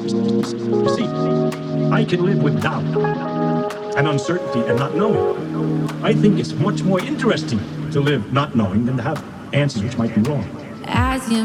You see, I can live with doubt and uncertainty and not knowing. I think it's much more interesting to live not knowing than to have answers which might be wrong. As you